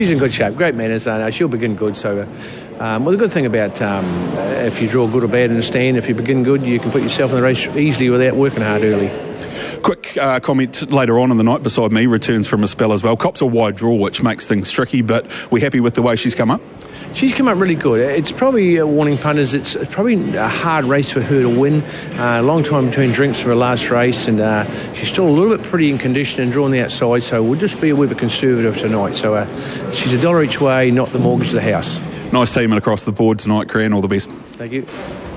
She's in good shape, great manners, she'll begin good. So, the good thing about if you draw good or bad in the stand, if you begin good, you can put yourself in the race easily without working hard early. Quick comment later on in the night beside me, returns from a spell as well. Cop's a wide draw, which makes things tricky, but we're happy with the way she's come up. She's come up really good. It's probably, warning punters, it's probably a hard race for her to win. A long time between drinks for her last race, and she's still a little bit pretty in condition and drawn the outside, so we'll just be a wee bit conservative tonight. So she's $1 each way, not the mortgage of the house. Nice team across the board tonight, Cran. All the best. Thank you.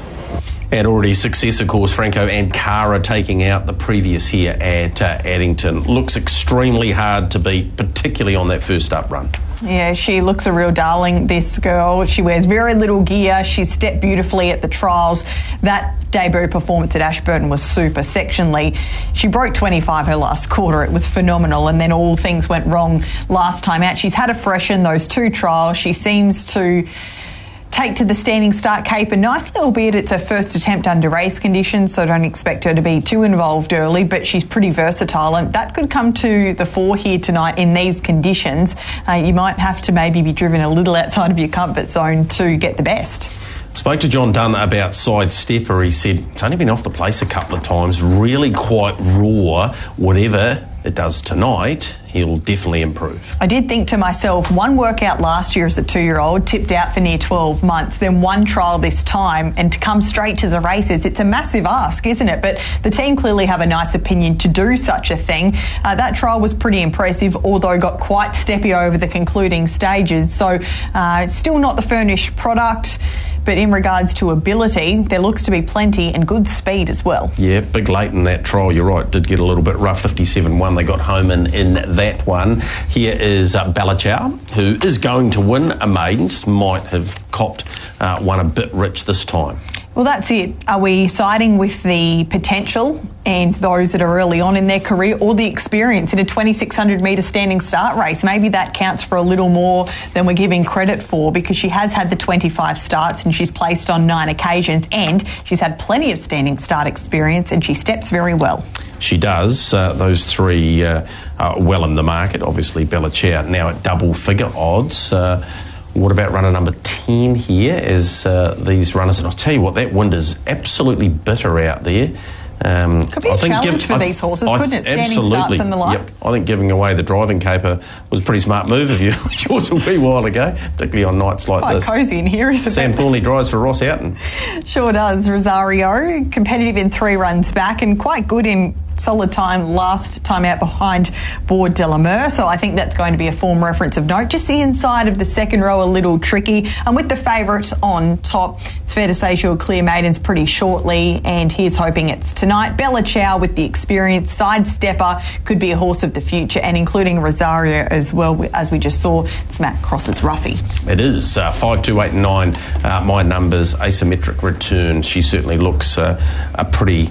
And already success, of course, Franco and Cara taking out the previous here at Addington. Looks extremely hard to beat, particularly on that first up run. Yeah, she looks a real darling, this girl. She wears very little gear. She's stepped beautifully at the trials. That debut performance at Ashburton was super. Sectionally, she broke 25 her last quarter. It was phenomenal, and then all things went wrong last time out. She's had a freshen those 2 trials. She seems to take to the standing start caper nicely, albeit it's her first attempt under race conditions, so don't expect her to be too involved early, but she's pretty versatile, and that could come to the fore here tonight in these conditions. You might have to maybe be driven a little outside of your comfort zone to get the best. Spoke to John Dunn about Side Stepper. He said it's only been off the place a couple of times, really quite raw. Whatever it does tonight, he'll definitely improve. I did think to myself, one workout last year as a 2-year-old, tipped out for near 12 months, then one trial this time, and to come straight to the races, it's a massive ask, isn't it? But the team clearly have a nice opinion to do such a thing. That trial was pretty impressive, although got quite steppy over the concluding stages. So still not the furnished product, but in regards to ability, there looks to be plenty and good speed as well. Yeah, big late in that trial, you're right, did get a little bit rough, 57-1. They got home in that one. Here is Bella Chow, who is going to win a maiden, just might have copped one a bit rich this time. Well, that's it. Are we siding with the potential and those that are early on in their career, or the experience in a 2,600 metre standing start race? Maybe that counts for a little more than we're giving credit for, because she has had the 25 starts and she's placed on 9 occasions, and she's had plenty of standing start experience, and she steps very well. She does. Those 3 are well in the market. Obviously, Bella Chow now at double-figure odds. What about runner number 10 here as these runners? And I'll tell you what, that wind is absolutely bitter out there. Could be a challenge for these horses, couldn't it? Standing starts and the like. Yep. I think giving away the driving caper was a pretty smart move of yours a wee while ago, particularly on nights like this. Quite cosy in here, isn't it? Sam Thornley drives for Ross Houghton. Sure does. Rosario, competitive in 3 runs back and quite good in solid time last time out behind Board de la Mer, so I think that's going to be a form reference of note. Just the inside of the second row a little tricky, and with the favourite on top, it's fair to say she'll clear maidens pretty shortly, and here's hoping it's tonight. Bella Chow with the experience, Side Stepper could be a horse of the future, and including Rosario as well, as we just saw. It's Matt Cross's roughie. It is 5, 2, 8 and 9 my numbers. Asymmetric Return, she certainly looks a pretty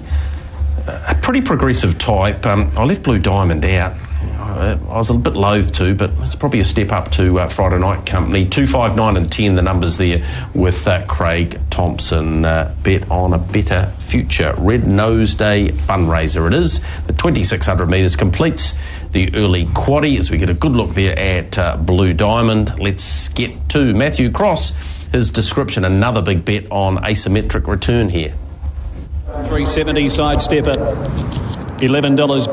progressive type. I left Blue Diamond out. I was a bit loath to, but it's probably a step up to Friday Night Company. 2, 5, 9 and 10, the numbers there with Craig Thompson. Bet on a better future. Red Nose Day fundraiser it is. The 2,600 metres completes the early quaddie as we get a good look there at Blue Diamond. Let's get to Matthew Cross. His description, another big bet on Asymmetric Return here. 370 Side Stepper, $11.